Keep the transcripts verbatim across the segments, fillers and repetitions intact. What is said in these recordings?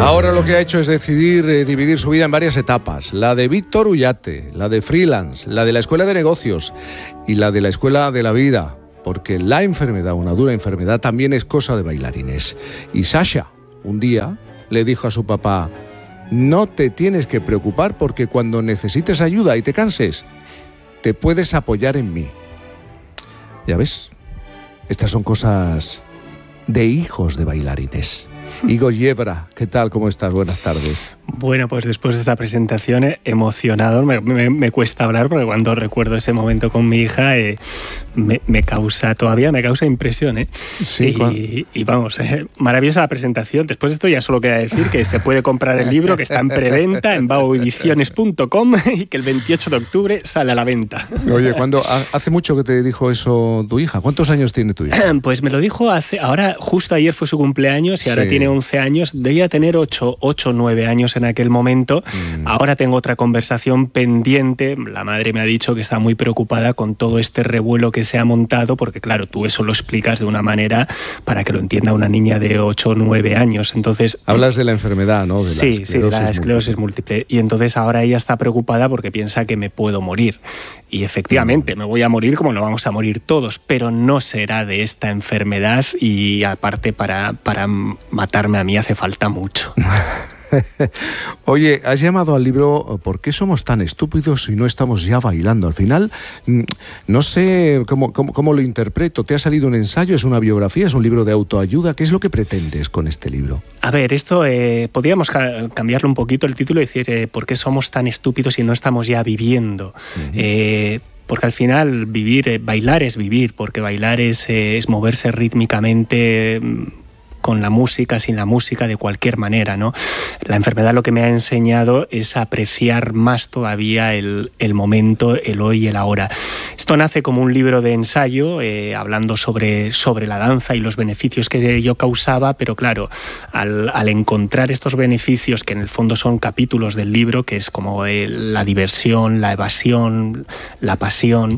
Ahora lo que ha hecho es decidir eh, dividir su vida en varias etapas. La de Víctor Ullate, la de freelance, la de la escuela de negocios y la de la escuela de la vida. Porque la enfermedad, una dura enfermedad, también es cosa de bailarines. Y Sasha, un día, le dijo a su papá: no te tienes que preocupar porque cuando necesites ayuda y te canses, te puedes apoyar en mí. Ya ves, estas son cosas de hijos de bailarines. Igor Yebra, ¿qué tal? ¿Cómo estás? Buenas tardes. Bueno, pues después de esta presentación, emocionado, me, me, me cuesta hablar porque cuando recuerdo ese momento con mi hija, eh, me, me causa, todavía me causa impresión, ¿eh? Sí, y, y vamos, eh, maravillosa la presentación. Después de esto ya solo queda decir que se puede comprar el libro, que está en preventa en baoediciones punto com y que el veintiocho de octubre sale a la venta. Oye, ¿cuándo, hace mucho que te dijo eso tu hija? ¿Cuántos años tiene tu hija? Pues me lo dijo hace, ahora justo ayer fue su cumpleaños y ahora Sí. tiene once años, debía tener ocho o nueve años en aquel momento. Mm. Ahora tengo otra conversación pendiente. La madre me ha dicho que está muy preocupada con todo este revuelo que se ha montado, porque claro, tú eso lo explicas de una manera para que lo entienda una niña de ocho o nueve años. Entonces, hablas de la enfermedad, ¿no? De sí, la sí, de la esclerosis múltiple. múltiple. Y entonces ahora ella está preocupada porque piensa que me puedo morir. Y efectivamente, mm. me voy a morir como nos vamos a morir todos, pero no será de esta enfermedad y aparte para, para matarme a mí hace falta mucho. Oye, has llamado al libro ¿Por qué somos tan estúpidos y no estamos ya bailando? Al final, no sé cómo, cómo, cómo lo interpreto. ¿Te ha salido un ensayo? ¿Es una biografía? ¿Es un libro de autoayuda? ¿Qué es lo que pretendes con este libro? A ver, esto eh, podríamos ca- cambiarlo un poquito el título y decir eh, ¿por qué somos tan estúpidos y no estamos ya viviendo? Uh-huh. Eh, Porque al final vivir, eh, bailar es vivir, porque bailar es, eh, es moverse rítmicamente, con la música, sin la música, de cualquier manera, ¿no? La enfermedad lo que me ha enseñado es apreciar más todavía el, el momento, el hoy y el ahora. Esto nace como un libro de ensayo, eh, hablando sobre, sobre la danza y los beneficios que yo causaba, pero claro, al, al encontrar estos beneficios, que en el fondo son capítulos del libro, que es como eh, la diversión, la evasión, la pasión,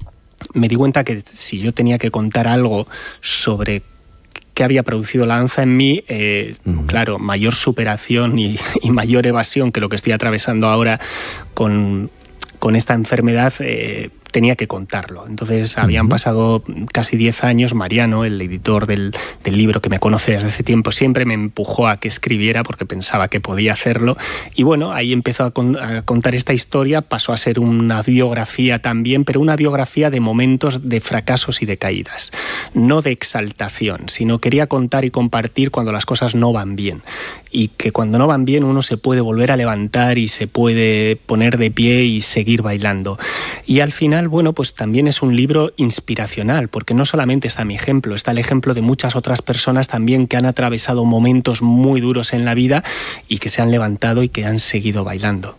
me di cuenta que si yo tenía que contar algo sobre que había producido la danza en mí, eh, uh-huh. claro, mayor superación y, y mayor evasión que lo que estoy atravesando ahora con, con esta enfermedad, eh, tenía que contarlo. Entonces, habían uh-huh. pasado casi diez años. Mariano, el editor del, del libro, que me conoce desde hace tiempo, siempre me empujó a que escribiera porque pensaba que podía hacerlo. Y bueno, ahí empezó a, con, a contar esta historia, pasó a ser una biografía también, pero una biografía de momentos de fracasos y de caídas. No de exaltación, sino quería contar y compartir cuando las cosas no van bien. Y que cuando no van bien uno se puede volver a levantar y se puede poner de pie y seguir bailando. Y al final, bueno, pues también es un libro inspiracional, porque no solamente está mi ejemplo, está el ejemplo de muchas otras personas también que han atravesado momentos muy duros en la vida y que se han levantado y que han seguido bailando.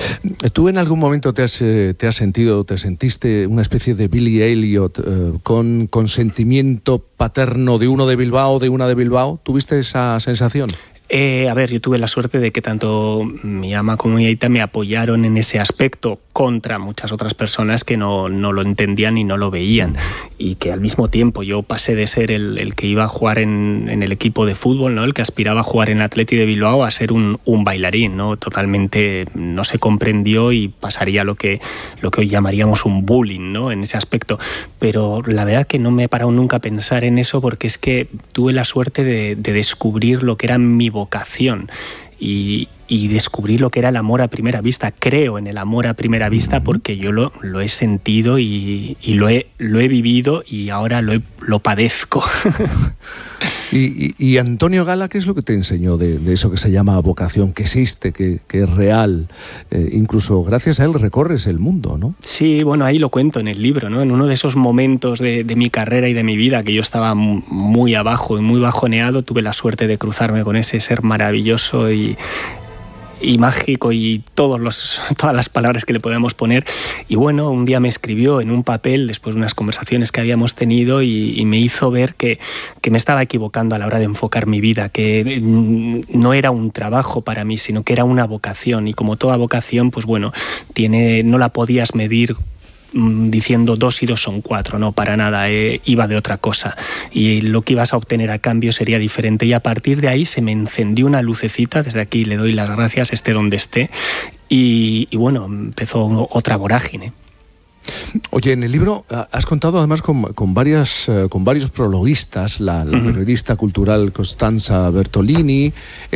¿Tú en algún momento te has, te has sentido, te sentiste una especie de Billy Elliot eh, con, con sentimiento paterno de uno de Bilbao, de una de Bilbao? ¿Tuviste esa sensación? Eh, a ver, yo tuve la suerte de que tanto mi ama como mi aita me apoyaron en ese aspecto contra muchas otras personas que no, no lo entendían y no lo veían. Y que al mismo tiempo yo pasé de ser el, el que iba a jugar en, en el equipo de fútbol, ¿no? El que aspiraba a jugar en Atleti de Bilbao, a ser un, un bailarín, ¿no? Totalmente no se comprendió y pasaría lo que, lo que hoy llamaríamos un bullying, ¿no? En ese aspecto. Pero la verdad que no me he parado nunca a pensar en eso porque es que tuve la suerte de, de descubrir lo que era mi vocación y, y descubrí lo que era el amor a primera vista. Creo en el amor a primera vista porque yo lo, lo he sentido y, y lo, he, lo he vivido y ahora lo, he, lo padezco. y, y, y Antonio Gala, ¿qué es lo que te enseñó de, de eso que se llama vocación, que existe, que, que es real? Eh, incluso gracias a él recorres el mundo, ¿no? Sí, bueno, ahí lo cuento en el libro, ¿no? En uno de esos momentos de, de mi carrera y de mi vida que yo estaba muy abajo y muy bajoneado, tuve la suerte de cruzarme con ese ser maravilloso y y mágico y todos los, todas las palabras que le podemos poner. Y bueno, un día me escribió en un papel, después de unas conversaciones que habíamos tenido, y, y me hizo ver que, que me estaba equivocando a la hora de enfocar mi vida, que no era un trabajo para mí, sino que era una vocación. Y como toda vocación, pues bueno, tiene, no la podías medir mmm, diciendo dos y dos son cuatro, no, para nada, eh, iba de otra cosa. Y lo que ibas a obtener a cambio sería diferente. Y a partir de ahí se me encendió una lucecita, desde aquí le doy las gracias, esté donde esté, y, y bueno, empezó otra vorágine. Oye, en el libro has contado además con, con, varias, con varios prologuistas, la, la uh-huh. periodista cultural Costanza Bertolini,